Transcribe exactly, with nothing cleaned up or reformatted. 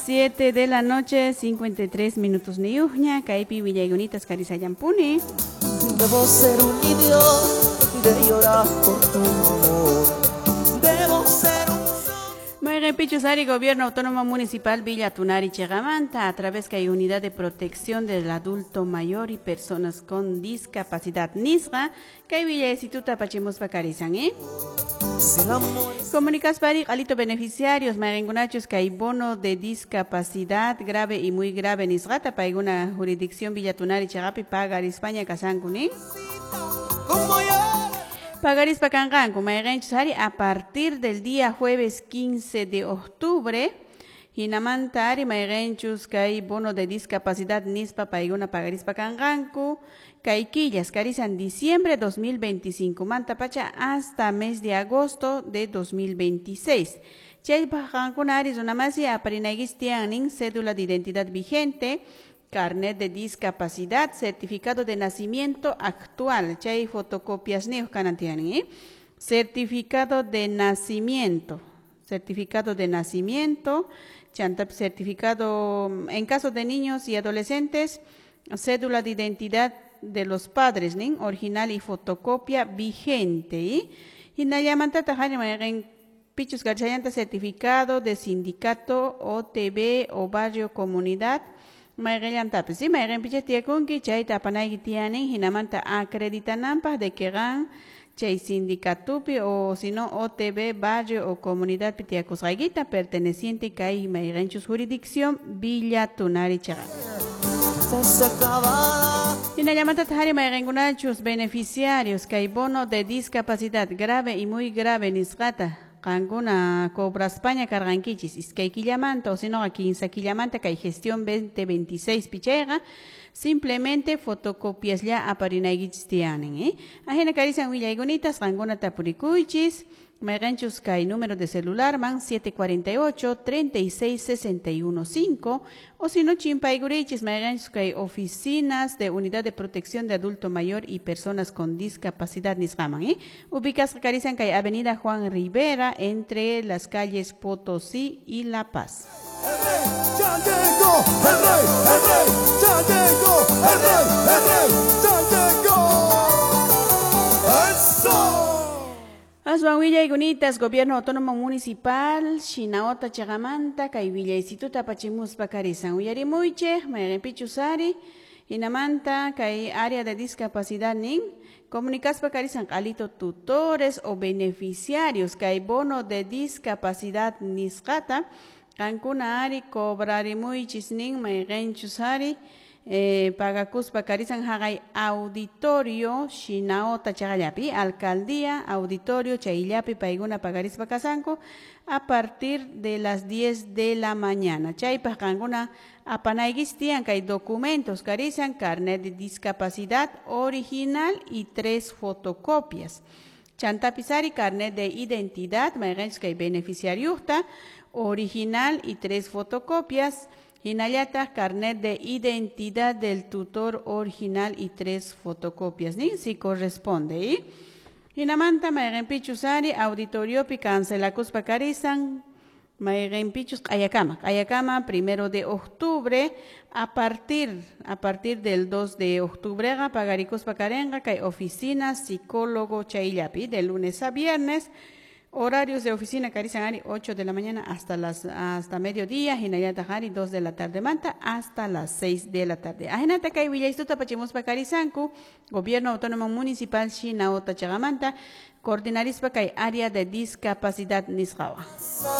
Siete de la noche, cincuenta y tres minutos niuña, Caipi Villaigonitas Carisayampuni. Debo ser un idiota de llorar por tu amor. Debo ser un... Mayre Pichusari, Gobierno Autónomo Municipal Villa Tunari Chegamanta, a través que hay Unidad de Protección del Adulto Mayor y Personas con Discapacidad NISRA, que hay Villa Instituta Pachimuspa Carizan, ¿eh? Comunicas para alito beneficiarios, Marengunachos, que hay bono de discapacidad grave y muy grave NISRATA para una jurisdicción Villa Tunari Chegapi pagar España Casancuní. Pagaris Pacangan, como a partir del día jueves quince de octubre, Hinamantari, Mairenchus, Kai, bono de discapacidad Nispa, Paiguna, Pagaris Pacanganku, Kaikillas, Carizan, diciembre dos mil veinticinco, Mantapacha, hasta mes de agosto de dos mil veintiséis. Chay Pacangunari, Zonamasi, Aparinagistianin, cédula de identidad vigente, carnet de discapacidad, certificado de nacimiento actual, chay fotocopias neos canantiani, certificado de nacimiento, certificado de nacimiento, chantap certificado en caso de niños y adolescentes, cédula de identidad de los padres, ¿nin? Original y fotocopia vigente, y hinayamanta tajani pichus garchayanta certificado de sindicato O T B o barrio comunidad. Mayreyan tapes, sí, mayren pichetia kunki, chay tapanay tianen, hinamanta acreditanampas de que gan, chay sindicatupi o si no O T B, barrio o comunidad pitiacosraguita perteneciente kay mayrenchus jurisdicción Villa Tunari Chagan. Hinayamanta tahari mayrengunachus beneficiarios kay bono de discapacidad grave y muy grave nisgata. Kanguna Cobra España Carranquichis, Isqueiquillamanta, o si no, aquí en Saquillamanta, que hay gestión veinte veintiséis Pichega, simplemente fotocopias ya aparinaiguichis tianen, ¿eh? Ajena Carizan Villaigonitas, Ranguna Tapuricuichis, Merenchus Kai, número de celular, man siete cuatro ocho, tres seis seis uno cinco, o si no, Chimpaigurichis, Merenchus Kai, oficinas de unidad de protección de adulto mayor y personas con discapacidad Nisraman, ¿eh? Ubicas Carizan Kai, avenida Juan Rivera, entre las calles Potosí y La Paz. El rey, ya llegó, el rey, el rey, ya llegó, el rey, el rey, ya llegó. ¡Eso! Aswanwilla y Gunitas, Gobierno Autónomo Municipal, Shinaota Chagamanta, Caivilla Instituta Pachimuspa Carizan, Uyarimuiche, Mayarepichusari, Hinamanta, Cai área de discapacidad Nin, Comunicaspa Carizan, Alito tutores o beneficiarios, Cai bono de discapacidad Niscata, Cancuna Ari, Cobrarimuichis Nin, Mayarenchusari, Eh, Pagacuspa Carizan Hagay Auditorio Shinaota Chagayapi, Alcaldía Auditorio Chaillapi Paiguna Pagarispa Casanco, a partir de las diez de la mañana. Chaypa Canguna Apanaigistian que hay documentos Carizan, carnet de discapacidad original y tres fotocopias. Chantapisari, carnet de identidad, Mayrens que hay beneficiario original y tres fotocopias. Hinayata, carnet de identidad del tutor original y tres fotocopias, ni si corresponde. ¿Y? Hinamanta, Mayrenpichusari, auditorio Picancela Cuspa Carizan, Mayrenpichus, Ayacama, Ayacama, primero de octubre, a partir, a partir del dos de octubre, Pagaricus Pacarenga, que hay oficina psicólogo Chaillapi, de lunes a viernes. Horarios de oficina Carizan ocho de la mañana hasta las hasta mediodía, Hinayata Hari dos de la tarde Manta hasta las seis de la tarde. Ajenata Kai Villaistuta Pachimuspa Carizanku, Gobierno Autónomo Municipal Shinaota Chagamanta, Coordinarispa Kai área de discapacidad Nisrawa.